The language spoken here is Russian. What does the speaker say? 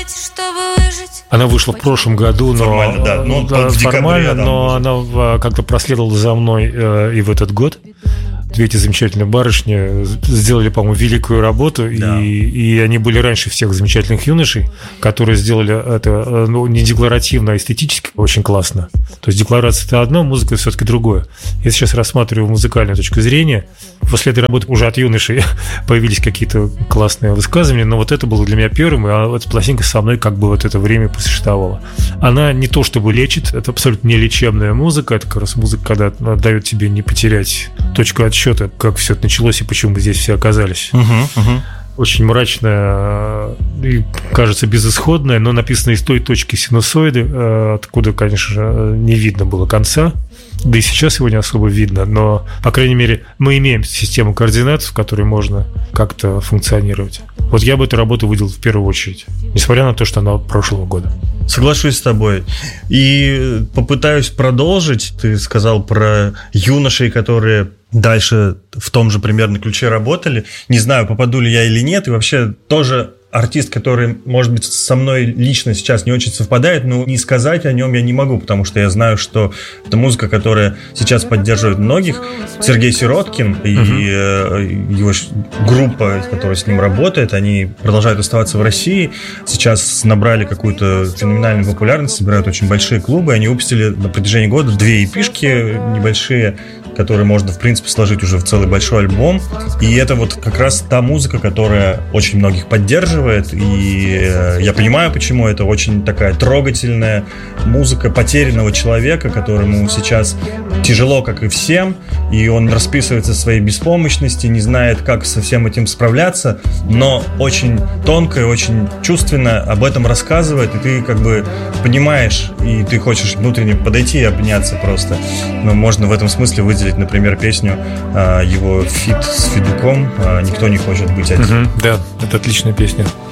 Она вышла в прошлом году, но формально, да, формально, но она как-то проследовала за мной и в этот год. Две эти замечательные барышни сделали, по-моему, великую работу, да. и они были раньше всех замечательных юношей, которые сделали это, не декларативно, а эстетически очень классно. То есть декларация – это одно, музыка – это все-таки другое. Я сейчас рассматриваю музыкальную точку зрения. После этой работы уже от юношей появились какие-то классные высказывания, но вот это было для меня первым, и эта пластинка со мной как бы вот это время просуществовала. Она не то чтобы лечит, это абсолютно не лечебная музыка, это как раз музыка, когда дает тебе не потерять точку отсчета, как все это началось и почему мы здесь все оказались. Очень мрачная и, кажется, безысходная, но написана из той точки синусоиды, откуда, конечно, не видно было конца. Да и сейчас его не особо видно, но, по крайней мере, мы имеем систему координат, в которой можно как-то функционировать. Вот я бы эту работу выделил в первую очередь, несмотря на то, что она прошлого года. Соглашусь с тобой. И попытаюсь продолжить. Ты сказал про юношей, которые дальше в том же примерно ключе работали. Не знаю, попаду ли я или нет. И вообще тоже артист, который, может быть, со мной лично сейчас не очень совпадает, но не сказать о нем я не могу, потому что я знаю, что это музыка, которая сейчас поддерживает многих. Сергей Сироткин и его группа, которая с ним работает, они продолжают оставаться в России. Сейчас набрали какую-то феноменальную популярность, собирают очень большие клубы. Они выпустили на протяжении года 2 эпишки небольшие, которые можно, в принципе, сложить уже в целый большой альбом. И это вот как раз та музыка, которая очень многих поддерживает. И я понимаю, почему. Это очень такая трогательная музыка потерянного человека, которому сейчас тяжело, как и всем. И он расписывается в своей беспомощности, не знает, как со всем этим справляться, но очень тонко и очень чувственно об этом рассказывает. И ты как бы понимаешь, и ты хочешь внутренне подойти и обняться просто. Но можно в этом смысле выделить, например, песню его фит с Федуком «Никто не хочет быть один». Да, это отличная песня.